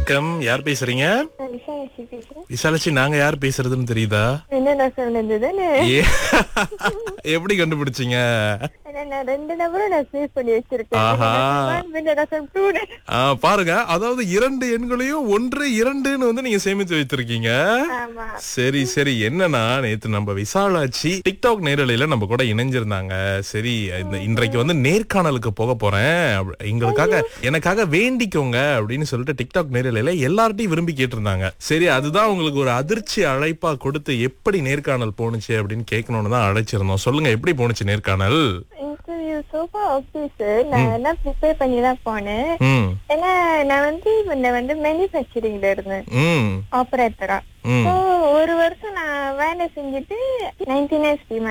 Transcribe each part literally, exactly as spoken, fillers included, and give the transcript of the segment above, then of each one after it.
வணக்கம், யார் பேசுறீங்க? விசாலாட்சி பேசுறேன். விசாலாட்சி, நாங்க யார் பேசுறதுன்னு தெரியுதா? என்ன சொன்னது தானே? ஏ, எப்படி கண்டுபிடிச்சீங்க? நான் ரெண்டு நம்பரும் நான் சேவ் பண்ணி வச்சிருக்கேன். ஆஹா. டூ. ஆ, பாருங்க, அதாவது இரண்டு எண்களையும் ஒன்று இரண்டுன்னு வந்து நீங்க சேமித்து வைத்திருக்கீங்க. ஆமா. சரி சரி, என்னன்னா நேத்து நம்ம விசாலாட்சி டிக்டாக் நேரலையில நம்ம கூட இணைஞ்சிருந்தாங்க. சரி, இந்த இன்றைக்கு வந்து நேர்காணலுக்கு போக போறேன், அப்ப- எங்களுக்காக எனக்காக வேண்டிக்கோங்க அப்படின்னு சொல்லிட்டு டிக்டாக் நேரலையில எல்லார்ட்டையும் விரும்பி கேட்டிருந்தாங்க. சரி, அதுதான் உங்களுக்கு ஒரு அதிர்ச்சி அழைப்பா கொடுத்து எப்படி நேர்காணல் போணுச்சு அப்படின்னு கேட்கணும்னு தான் அழைச்சிருந்தோம். சொல்லுங்க, எப்படி போணுச்சு நேர்காணல்? Interview super okay sir. நான் எல்லாம் ப்ரிப்பேர் பண்ணி தான் போனேன். ம் ஏன்னா நான் வந்து முன்ன வந்து மேனுஃபேக்சரிங்ல இருந்தேன், ம் ஆபரேட்டரா. ம் So, ஒரு வருஷம் நான் வேலை செஞ்சுட்டு நைன்டீன்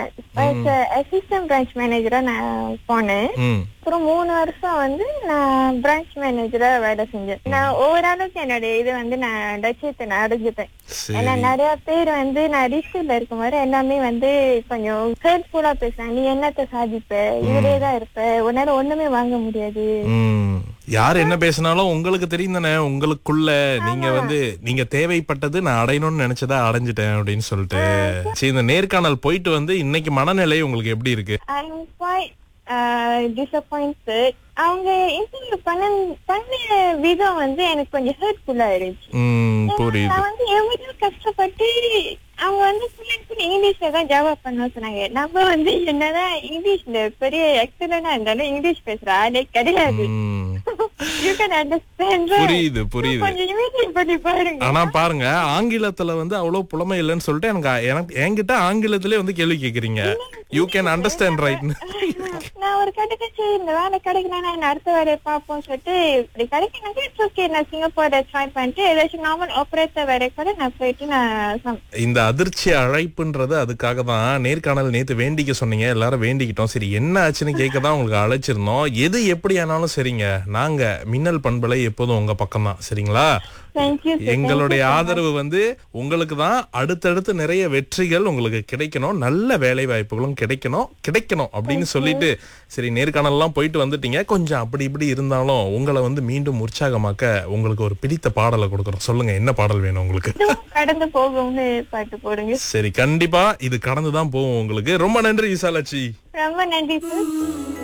அசிஸ்டன்ட் பிரான்ச் மேனேஜரா நான் போனேன். ம் அப்புறம் மூணு வருஷம் வந்து நான் பிரான்ச் மேனேஜரா வேலை செஞ்சேன். நான் ஓரளவுக்கு என்னுடைய இது வந்து நான் லட்சியத்தை நான் அடைஞ்சிட்டேன். ஏன்னா சரி. நிறைய பேர் வந்து நான் ரிஸ்க்ல இருக்கும் போது எல்லாமே வந்து கொஞ்சம் ஹெல்ப்ஃபுல்லா பேசுறாங்க. நீ என்னத்த சாதிப்ப, இதுலயே தான் இருப்ப, உன்னால ஒண்ணுமே வாங்க முடியாது. ம் யார் என்ன பேசினாலும் உங்களுக்கு தெரியும் தானே, உங்களுக்குள்ள நீங்க வந்து நீங்க தேவைப்பட்டது நான் அடையணும்னு நினைச்சதா அடைஞ்சிட்டேன் அப்படின்னு சொல்லிட்டு. சரி, இந்த நேர்காணல் போயிட்டு வந்து இன்னைக்கு மனநிலை உங்களுக்கு எப்படி இருக்கு? I'm quite uh, disappointed. அவங்க இன்டர்வியூ பண்ண பண்ண விதம் வந்து எனக்கு கொஞ்சம் ஹர்ட்ஃபுல்லா இருந்துச்சு. ம் ஏன்னா, புரியுது. நான் வந்து எவ்வளவு கஷ்டப்பட்டு அவங்க வந்து ஃபுல் அண்ட் ஃபுல் இங்கிலீஷ்ல தான் ஜவாப் பண்ண சொன்னாங்க. நம்ம வந்து என்னதான் இங்கிலீஷ்ல பெரிய எக்ஸலண்டா இருந்தாலும் இங்கிலீஷ் பேசுற ஆளே கிடையாது. ம் You can understand, right? புரியுது புரியுது. கொஞ்சம் imagine பண்ணி பாருங்க. ஆனா பாருங்க, ஆங்கிலத்துல வந்து அவ்வளவு புலமை இல்லைன்னு சொல்லிட்டு எனக்கு எனக்கு என்கிட்ட ஆங்கிலத்திலே வந்து கேள்வி கேக்குறீங்க. You can understand right. நான் ஒரு கடைக்கு சரி இந்த வேலை கிடைக்கலன்னா நான் அடுத்த வேலையை பார்ப்போம் சொல்லிட்டு இப்படி கிடைக்கணும் இட்ஸ் ஓகே, நான் சிங்கப்பூர்ல ட்ரை பண்ணிட்டு ஏதாச்சும் நார்மல் ஆபரேட்டர் வேலை கூட நான் போயிட்டு நான் சம்- இந்த அதிர்ச்சி அழைப்புன்றது அதுக்காக தான். நேர்காணல் நேத்து வேண்டிக்க சொன்னீங்க, எல்லாரும் வேண்டிக்கிட்டோம். சரி, என்ன ஆச்சுன்னு கேட்க தான் உங்களுக்கு அழைச்சிருந்தோம். எது எப்படி ஆனாலும் சரிங்க, நாங்க மின்னல் பண்பலை எப்போதும் உங்க பக்கம் தான், சரிங்களா? Thank you, sir. எங்களுடைய Thank you so much. ஆதரவு வந்து உங்களுக்கு தான். அடுத்தடுத்து நிறைய வெற்றிகள் உங்களுக்கு கிடைக்கணும், நல்ல வேலை வாய்ப்புகளும் கிடைக்கணும் கிடைக்கணும் அப்படின்னு சொல்லிட்டு சரி, நேர்காணல் எல்லாம் போயிட்டு வந்துட்டீங்க. கொஞ்சம் அப்படி இப்படி இருந்தாலும் உங்களை வந்து மீண்டும் உற்சாகமாக்க உங்களுக்கு ஒரு பிடித்த பாடலை கொடுக்குறோம். சொல்லுங்க, என்ன பாடல் வேணும் உங்களுக்கு? கடந்து போகும்னு பாட்டு போடுங்க. சரி, கண்டிப்பா இது கடந்துதான் போகும் உங்களுக்கு. ரொம்ப நன்றி விசாலாட்சி. ரொம்ப நன்றி சார்.